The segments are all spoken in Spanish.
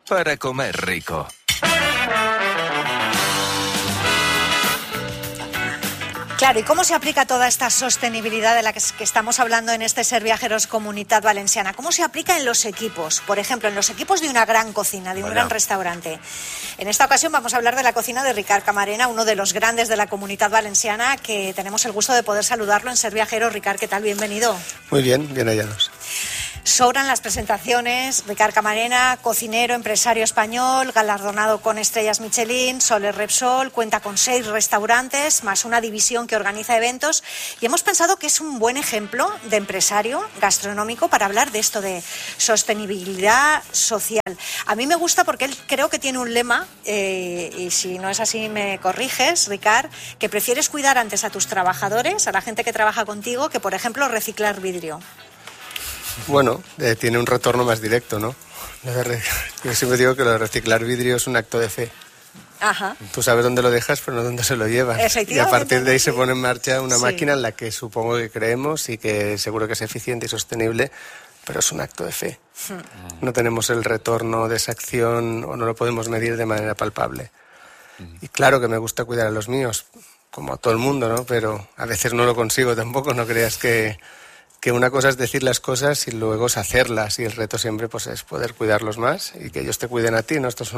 para comer rico. Claro, ¿y cómo se aplica toda esta sostenibilidad de la que estamos hablando en este Ser Viajeros Comunitat Valenciana? ¿Cómo se aplica en los equipos? Por ejemplo, en los equipos de una gran cocina, de un gran restaurante. En esta ocasión vamos a hablar de la cocina de Ricard Camarena, uno de los grandes de la Comunitat Valenciana, que tenemos el gusto de poder saludarlo en Ser Viajeros. Ricard, ¿qué tal? Bienvenido. Muy bien, bien hallados. Sobran las presentaciones. Ricard Camarena, cocinero, empresario español, galardonado con estrellas Michelin, Soler Repsol, cuenta con 6 restaurantes, más una división que organiza eventos. Y hemos pensado que es un buen ejemplo de empresario gastronómico para hablar de esto de sostenibilidad social. A mí me gusta porque él creo que tiene un lema, y si no es así me corriges, Ricard, que prefieres cuidar antes a tus trabajadores, a la gente que trabaja contigo, que por ejemplo reciclar vidrio. Bueno, tiene un retorno más directo, ¿no? Yo siempre digo que lo de reciclar vidrio es un acto de fe. Ajá. Tú sabes dónde lo dejas, pero no dónde se lo llevas. Y a partir de ahí se pone en marcha una máquina en la que supongo que creemos y que seguro que es eficiente y sostenible, pero es un acto de fe. No tenemos el retorno de esa acción o no lo podemos medir de manera palpable. Y claro que me gusta cuidar a los míos, como a todo el mundo, ¿no? Pero a veces no lo consigo tampoco, no creas que una cosa es decir las cosas y luego es hacerlas, y el reto siempre pues es poder cuidarlos más y que ellos te cuiden a ti, ¿no? Esto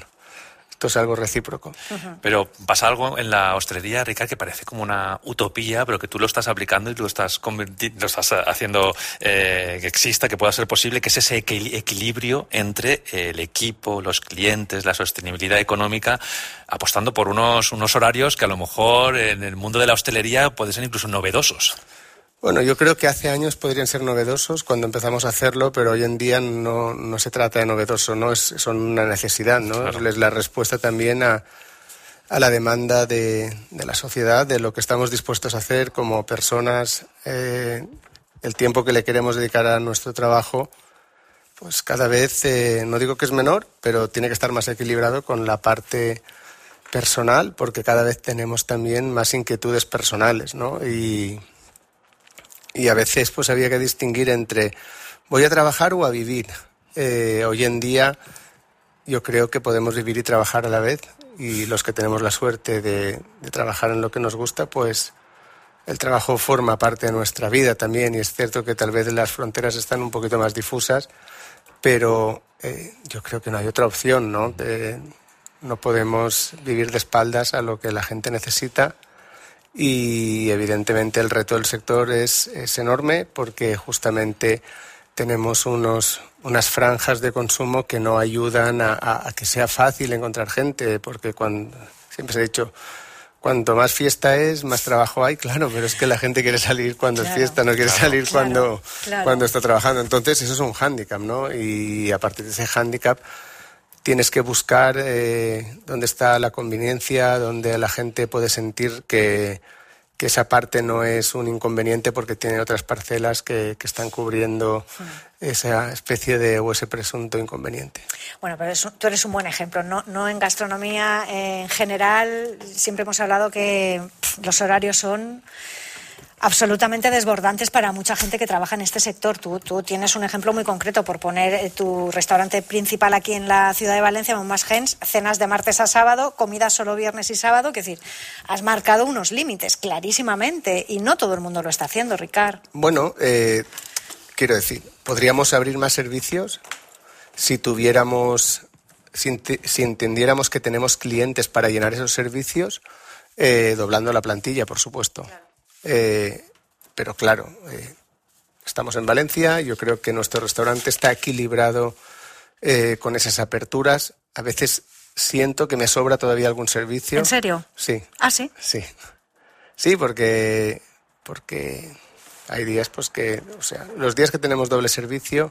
es algo recíproco. Pero pasa algo en la hostelería, Ricard, que parece como una utopía, pero que tú lo estás aplicando y tú lo estás haciendo que exista, que pueda ser posible, que es ese equilibrio entre el equipo, los clientes, la sostenibilidad económica, apostando por unos horarios que a lo mejor en el mundo de la hostelería pueden ser incluso novedosos. Bueno, yo creo que hace años podrían ser novedosos cuando empezamos a hacerlo, pero hoy en día no se trata de novedoso, ¿no? Son una necesidad, ¿no? Claro. Es la respuesta también a la demanda de la sociedad, de lo que estamos dispuestos a hacer como personas, el tiempo que le queremos dedicar a nuestro trabajo, pues cada vez, no digo que es menor, pero tiene que estar más equilibrado con la parte personal, porque cada vez tenemos también más inquietudes personales, ¿no? Y a veces pues había que distinguir entre voy a trabajar o a vivir. Hoy en día yo creo que podemos vivir y trabajar a la vez, y los que tenemos la suerte de trabajar en lo que nos gusta, pues el trabajo forma parte de nuestra vida también, y es cierto que tal vez las fronteras están un poquito más difusas, pero yo creo que no hay otra opción, ¿no? No podemos vivir de espaldas a lo que la gente necesita. Y evidentemente el reto del sector es enorme, porque justamente tenemos unas franjas de consumo que no ayudan a que sea fácil encontrar gente, porque siempre se ha dicho, cuanto más fiesta es, más trabajo hay, claro, pero es que la gente quiere salir cuando es fiesta, no quiere salir cuando está trabajando. Entonces eso es un hándicap, ¿no? Y a partir de ese hándicap tienes que buscar dónde está la conveniencia, donde la gente puede sentir que esa parte no es un inconveniente porque tiene otras parcelas que están cubriendo esa especie o ese presunto inconveniente. Bueno, pero tú eres un buen ejemplo. No en gastronomía en general, siempre hemos hablado que los horarios son absolutamente desbordantes para mucha gente que trabaja en este sector. Tú tienes un ejemplo muy concreto, por poner tu restaurante principal aquí en la ciudad de Valencia, Montmas Gens, cenas de martes a sábado, comidas solo viernes y sábado. Es decir, has marcado unos límites clarísimamente, y no todo el mundo lo está haciendo, Ricard. Bueno, quiero decir, podríamos abrir más servicios si entendiéramos que tenemos clientes para llenar esos servicios, doblando la plantilla, por supuesto. Claro. Pero claro, estamos en Valencia, yo creo que nuestro restaurante está equilibrado con esas aperturas. A veces siento que me sobra todavía algún servicio. ¿En serio? Sí. ¿Ah, sí? Sí. Sí, porque hay días pues que, o sea, los días que tenemos doble servicio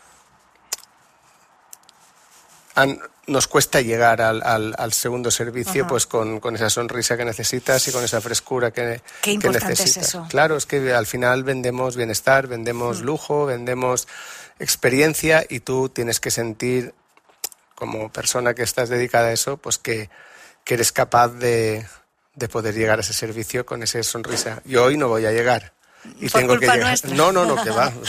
nos cuesta llegar al segundo servicio, pues con esa sonrisa que necesitas y con esa frescura que necesitas. Qué importante es eso. Claro, es que al final vendemos bienestar, vendemos lujo, vendemos experiencia, y tú tienes que sentir, como persona que estás dedicada a eso, pues que eres capaz de poder llegar a ese servicio con esa sonrisa. Yo hoy no voy a llegar, Y por tengo culpa que llegar. nuestra. No, que va.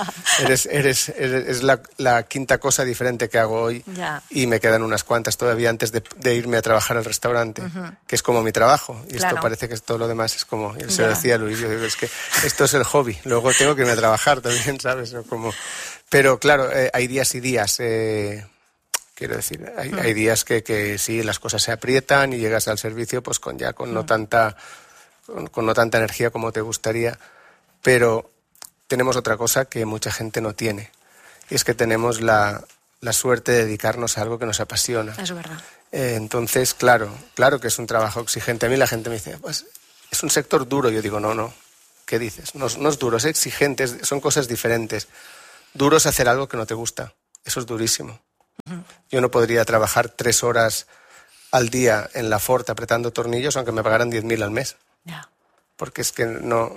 Es la quinta cosa diferente que hago hoy. Ya. Y me quedan unas cuantas todavía antes de irme a trabajar al restaurante, que es como mi trabajo. Y Claro. esto parece que todo lo demás es como... Se Ya. lo decía Luis, yo digo, es que esto es el hobby. Luego tengo que irme a trabajar también, ¿sabes? Pero claro, hay días y días. Quiero decir, hay días que sí, las cosas se aprietan y llegas al servicio pues con no tanta energía como te gustaría. Pero tenemos otra cosa que mucha gente no tiene, y es que tenemos la suerte de dedicarnos a algo que nos apasiona. Es verdad. Entonces, claro que es un trabajo exigente. A mí la gente me dice, pues es un sector duro. Yo digo, no, ¿qué dices? No es duro, es exigente, son cosas diferentes. Duro es hacer algo que no te gusta, eso es durísimo. Yo no podría trabajar 3 horas al día en la Ford apretando tornillos aunque me pagaran 10.000 al mes. Ya. Porque es que no...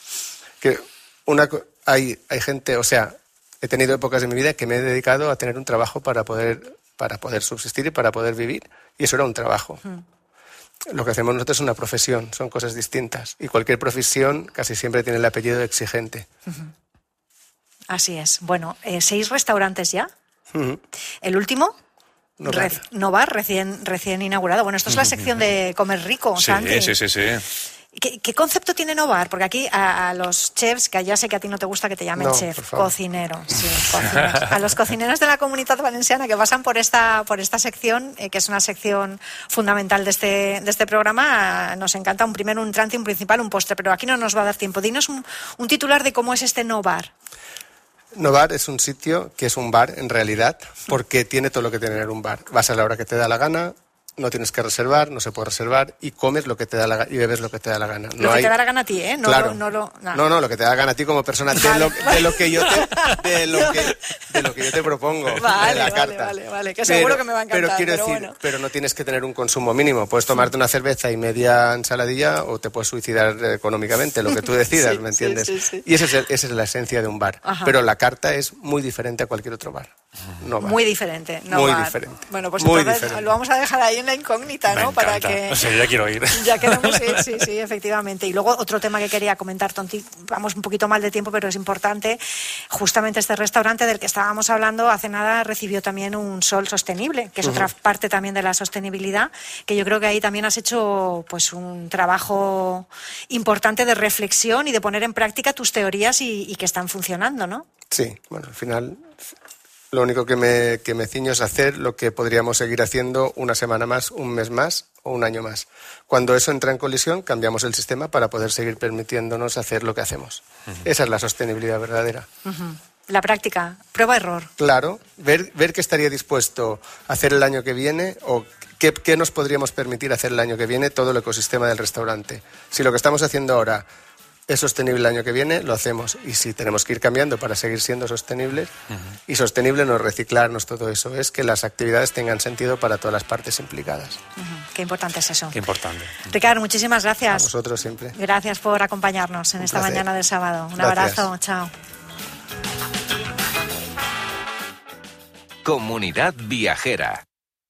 Hay gente, o sea, he tenido épocas de mi vida que me he dedicado a tener un trabajo para poder subsistir y para poder vivir. Y eso era un trabajo. Lo que hacemos nosotros es una profesión, son cosas distintas. Y cualquier profesión casi siempre tiene el apellido de exigente. Así es. Bueno, 6 restaurantes ya. El último... Novar. Novar, recién inaugurado. Bueno, esto es la sección de comer rico, Santi. Sí. ¿Qué concepto tiene Novar? Porque aquí a los chefs, que ya sé que a ti no te gusta que te llamen No, chef, por favor. cocinero, sí, cocineros. A los cocineros de la Comunidad Valenciana que pasan por esta sección, que es una sección fundamental de este programa, nos encanta un primero, un entrante, un principal, un postre, pero aquí no nos va a dar tiempo. Dinos un titular de cómo es este Novar. Novar es un sitio que es un bar en realidad, porque tiene todo lo que tiene un bar. Vas a la hora que te da la gana, no tienes que reservar, no se puede reservar, y comes lo que te da la gana y bebes lo que te da la gana. Lo que te da la gana a ti, ¿eh? Claro. No, lo que te da la gana a ti como persona, Vale, de lo que yo te propongo, de la carta. Vale, que seguro que me va a encantar, pero no tienes que tener un consumo mínimo. Puedes tomarte una cerveza y media ensaladilla o te puedes suicidar económicamente, lo que tú decidas, Sí, ¿me entiendes? sí. Y esa es la esencia de un bar. Ajá. Pero la carta es muy diferente a cualquier otro bar. Novar. Muy diferente. Muy Novar. diferente. Bueno, pues Muy entonces diferente. lo vamos a dejar ahí en la incógnita, ¿no? Me encanta. Para que... Ya quiero ir. Ya queremos ir, sí, efectivamente. Y luego otro tema que quería comentar, Tonti, vamos un poquito mal de tiempo, pero es importante. Justamente este restaurante del que estábamos hablando hace nada recibió también un Sol Sostenible, que es otra parte también de la sostenibilidad, que yo creo que ahí también has hecho pues un trabajo importante de reflexión y de poner en práctica tus teorías y que están funcionando, ¿no? Sí, bueno, al final lo único que me ciño es hacer lo que podríamos seguir haciendo una semana más, un mes más o un año más. Cuando eso entra en colisión, cambiamos el sistema para poder seguir permitiéndonos hacer lo que hacemos. Esa es la sostenibilidad verdadera. La práctica, prueba-error. Claro, ver qué estaría dispuesto a hacer el año que viene o qué nos podríamos permitir hacer el año que viene todo el ecosistema del restaurante. Si lo que estamos haciendo ahora es sostenible el año que viene, lo hacemos. Y si tenemos que ir cambiando para seguir siendo sostenibles, y sostenible no es reciclarnos todo eso, es que las actividades tengan sentido para todas las partes implicadas. Qué importante es eso. Qué importante. Ricardo, muchísimas gracias. A vosotros siempre. Gracias por acompañarnos en esta placer. mañana del sábado. Un Gracias. abrazo, chao. Comunidad Viajera.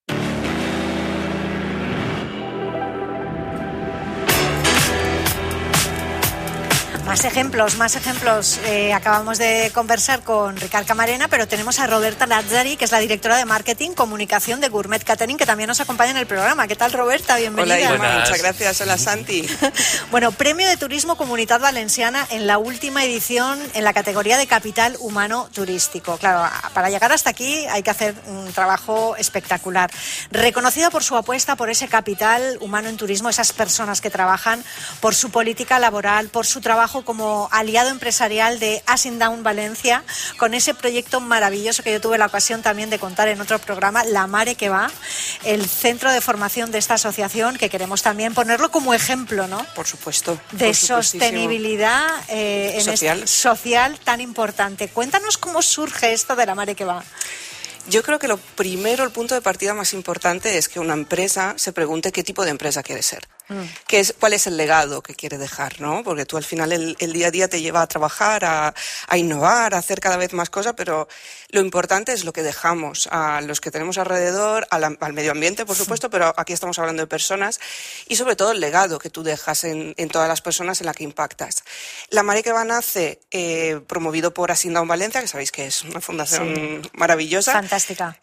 Más ejemplos. Acabamos de conversar con Ricard Camarena, pero tenemos a Roberta Lazzari, que es la directora de Marketing Comunicación de Gourmet Catering, que también nos acompaña en el programa. ¿Qué tal, Roberta? Bienvenida. Hola, Irma, Buenas. muchas gracias. Hola, Santi. Bueno, Premio de Turismo Comunidad Valenciana en la última edición en la categoría de Capital Humano Turístico. Claro, para llegar hasta aquí hay que hacer un trabajo espectacular. Reconocida por su apuesta por ese capital humano en turismo, esas personas que trabajan, por su política laboral, por su trabajo como aliado empresarial de Asing Down Valencia, con ese proyecto maravilloso que yo tuve la ocasión también de contar en otro programa, La Mare que va, el centro de formación de esta asociación, que queremos también ponerlo como ejemplo, ¿no? Por supuesto. De por supuestísimo. sostenibilidad social tan importante. Cuéntanos cómo surge esto de La Mare que va. Yo creo que lo primero, el punto de partida más importante es que una empresa se pregunte qué tipo de empresa quiere ser. que es cuál es el legado que quiere dejar, ¿no? Porque tú al final el día a día te lleva a trabajar, a innovar, a hacer cada vez más cosas, pero lo importante es lo que dejamos a los que tenemos alrededor, al medio ambiente, por supuesto, pero aquí estamos hablando de personas y sobre todo el legado que tú dejas en todas las personas en las que impactas. La Mare que va nace promovido por Asindown Valencia, que sabéis que es una fundación maravillosa. Fantástica.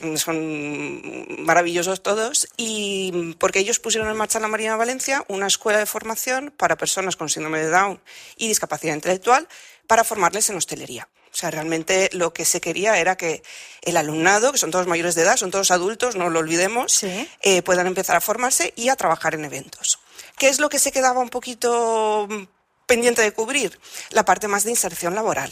Son maravillosos todos, y porque ellos pusieron en marcha en la Marina de Valencia una escuela de formación para personas con síndrome de Down y discapacidad intelectual para formarles en hostelería. O sea, realmente lo que se quería era que el alumnado, que son todos mayores de edad, son todos adultos, no lo olvidemos, puedan empezar a formarse y a trabajar en eventos. ¿Qué es lo que se quedaba un poquito pendiente de cubrir? La parte más de inserción laboral.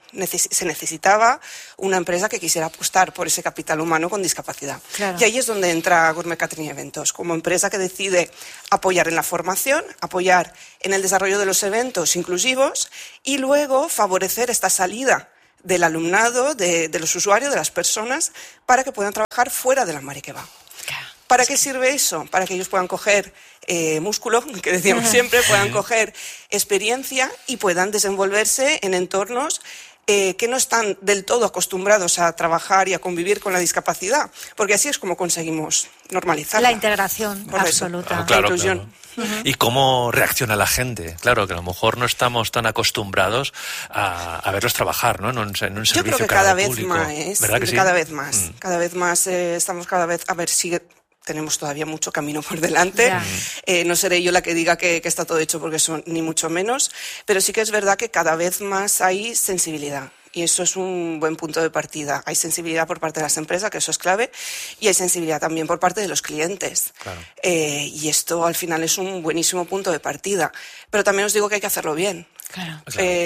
Se necesitaba una empresa que quisiera apostar por ese capital humano con discapacidad. Claro. Y ahí es donde entra Gourmet Catering Eventos, como empresa que decide apoyar en la formación, apoyar en el desarrollo de los eventos inclusivos y luego favorecer esta salida del alumnado, de los usuarios, de las personas, para que puedan trabajar fuera de la Mare que va. ¿Para qué sirve eso? Para que ellos puedan coger músculo, que decíamos siempre, puedan coger experiencia y puedan desenvolverse en entornos que no están del todo acostumbrados a trabajar y a convivir con la discapacidad, porque así es como conseguimos normalizarla. La integración absoluta. Claro, la inclusión. Claro. ¿Y cómo reacciona la gente? Claro, que a lo mejor no estamos tan acostumbrados a verlos trabajar, ¿no? En un servicio. Yo creo que cada vez público. más, ¿Verdad que sí? Cada vez más. Cada vez más estamos a ver, tenemos todavía mucho camino por delante. No seré yo la que diga que está todo hecho, porque eso ni mucho menos, pero sí que es verdad que cada vez más hay sensibilidad. Y eso es un buen punto de partida. Hay sensibilidad por parte de las empresas, que eso es clave, y hay sensibilidad también por parte de los clientes. Claro. Y esto al final es un buenísimo punto de partida. Pero también os digo que hay que hacerlo bien. Claro.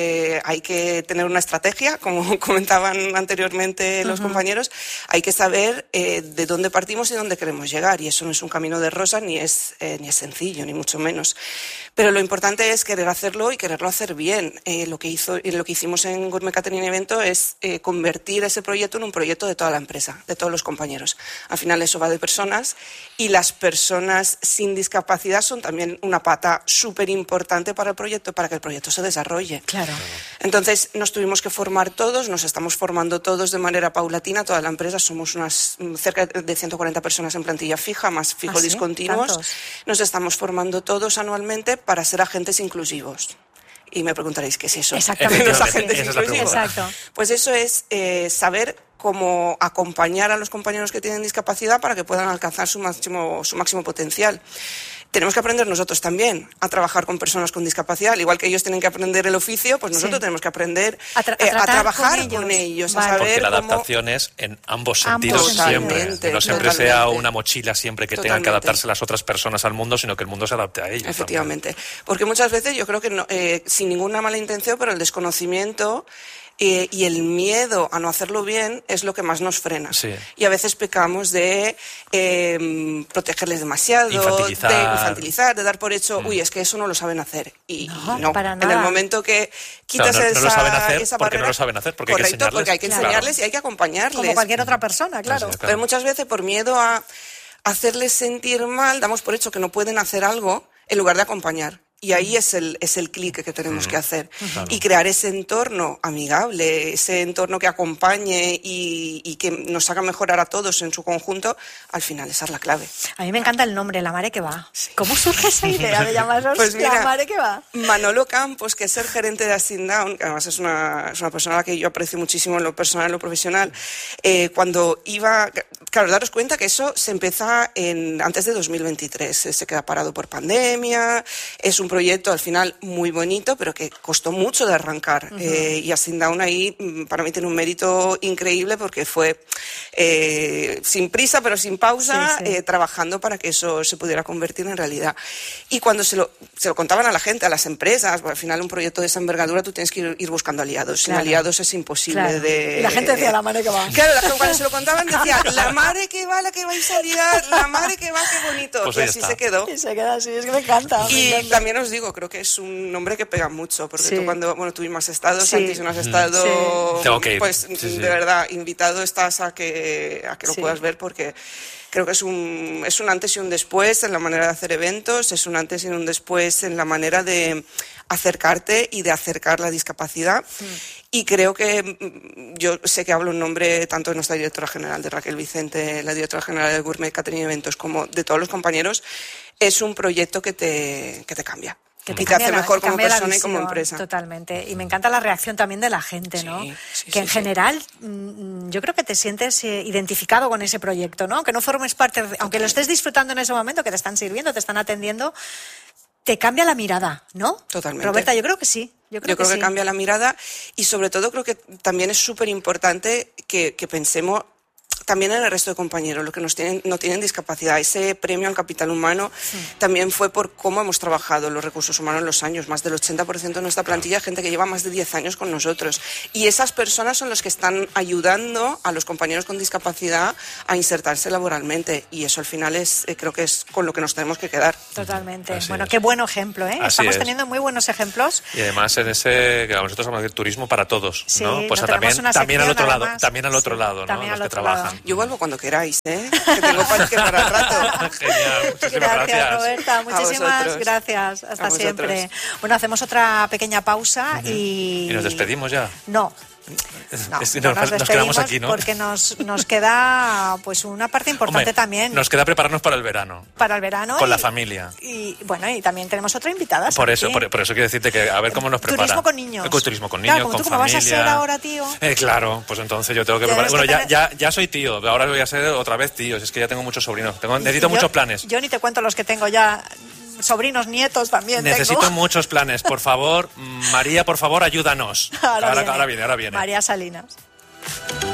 Hay que tener una estrategia, como comentaban anteriormente los compañeros. Hay que saber de dónde partimos y dónde queremos llegar, y eso no es un camino de rosas ni es sencillo, ni mucho menos. Pero lo importante es querer hacerlo y quererlo hacer bien. Lo que hicimos en Gourmet Catering Evento es convertir ese proyecto en un proyecto de toda la empresa, de todos los compañeros. Al final eso va de personas, y las personas sin discapacidad son también una pata súper importante para el proyecto, para que el proyecto se desarrolle. Claro. Entonces nos tuvimos que formar todos, nos estamos formando todos de manera paulatina, toda la empresa, somos cerca de 140 personas en plantilla fija, más fijos discontinuos. ¿Tantos? Nos estamos formando todos anualmente para ser agentes inclusivos. Y me preguntaréis, ¿qué es eso? Exactamente. Los agentes inclusivos. Exacto. Pues eso es saber cómo acompañar a los compañeros que tienen discapacidad para que puedan alcanzar su máximo potencial. Tenemos que aprender nosotros también a trabajar con personas con discapacidad. Al igual que ellos tienen que aprender el oficio, pues nosotros tenemos que aprender a trabajar con ellos, a saber porque la adaptación es en ambos sentidos siempre. Que no siempre sea una mochila siempre que tengan que adaptarse las otras personas al mundo, sino que el mundo se adapte a ellos. Efectivamente. También. Porque muchas veces yo creo que no, sin ninguna mala intención, pero el desconocimiento y el miedo a no hacerlo bien es lo que más nos frena. Sí. Y a veces pecamos de protegerles demasiado, de infantilizar, de dar por hecho, es que eso no lo saben hacer. Y no, para nada. En el momento que quitas no lo saben hacer esa porque barrera, no lo saben hacer, porque correcto, hay que enseñarles. porque hay que enseñarles y hay que acompañarles. Como cualquier otra persona, claro. Pero muchas veces por miedo a hacerles sentir mal, damos por hecho que no pueden hacer algo en lugar de acompañar. Y ahí es el clic que tenemos que hacer. Claro. Y crear ese entorno amigable, ese entorno que acompañe y que nos haga mejorar a todos en su conjunto, al final esa es la clave. A mí me encanta el nombre, La Mare que va. Sí. ¿Cómo surge esa idea de llamarnos pues mira, La Mare que va? Manolo Campos, que es el gerente de Asindown, que además es una persona a la que yo aprecio muchísimo en lo personal, en lo profesional, cuando iba... Claro, daros cuenta que eso se empieza antes de 2023. Se queda parado por pandemia, es un proyecto al final muy bonito, pero que costó mucho de arrancar. Y Asindown ahí para mí tiene un mérito increíble porque fue sin prisa pero sin pausa, trabajando para que eso se pudiera convertir en realidad. Y cuando se se lo contaban a la gente, a las empresas. Al final, un proyecto de esa envergadura tú tienes que ir buscando aliados. Sin aliados es imposible de... Y la gente decía, la madre que va. Claro, cuando se lo contaban decía, la madre que va, la que vais a liar, la madre que va, qué bonito. Pues y así se quedó. Y se queda así, es que me encanta. Y también os digo, creo que es un nombre que pega mucho, porque tú cuando, tú mismo has estado, Sí. Santi, si no has estado, Tengo que ir. pues de verdad, invitado estás a que lo puedas ver, porque creo que es un antes y un después en la manera de hacer eventos, es un antes y un después en la manera de acercarte y de acercar la discapacidad. Y creo que yo sé que hablo en nombre tanto de nuestra directora general, de Raquel Vicente, la directora general de Gourmet Catering Eventos, como de todos los compañeros. Es un proyecto que te cambia. Que te hace mejor como persona visión, y como empresa. Totalmente. Y me encanta la reacción también de la gente, ¿no? Sí, que en general yo creo que te sientes identificado con ese proyecto, ¿no? Aunque no formes parte, aunque lo estés disfrutando en ese momento, que te están sirviendo, te están atendiendo, te cambia la mirada, ¿no? Totalmente. Roberta, yo creo que sí. Yo creo que cambia la mirada y sobre todo creo que también es súper importante que pensemos también en el resto de compañeros, los que no tienen discapacidad. Ese premio al capital humano también fue por cómo hemos trabajado los recursos humanos en los años. Más del 80% de nuestra plantilla, gente que lleva más de 10 años con nosotros. Y esas personas son los que están ayudando a los compañeros con discapacidad a insertarse laboralmente. Y eso al final creo que es con lo que nos tenemos que quedar. Totalmente. Así bueno, es. qué buen ejemplo, ¿eh? Así Estamos es. teniendo muy buenos ejemplos. Y además en ese, que nosotros hablamos de turismo para todos, Sí, ¿no? Pues no tenemos una también al sección, otro lado, además. también al otro Sí, lado, ¿no? también Los al que otro trabajan. lado. Yo vuelvo cuando queráis, que tengo parque para rato. Genial, muchísimas Gracias, Roberta. Muchísimas vosotros. gracias. Hasta A vosotros. siempre. Bueno, hacemos otra pequeña pausa Y nos despedimos ya. No. No, Es que no nos quedamos aquí, ¿no? Porque nos queda pues una parte importante Hombre, también nos queda prepararnos para el verano. para el verano. Con la familia. Y bueno, y también tenemos otra invitada. Por eso Santi. quiero decirte que a ver cómo nos prepara. Turismo con niños. Turismo con niños, Claro, como con tú, como vas familia. a ser ahora tío. Claro, pues entonces yo tengo que Tienes preparar. Bueno, que tener- ya soy tío, ahora voy a ser otra vez tío. Es que ya tengo muchos sobrinos. Necesito Y yo- muchos planes. Yo ni te cuento los que tengo ya. Sobrinos, nietos también Necesito tengo. muchos planes. Por favor, María, por favor, ayúdanos. Ahora viene. María Salinas.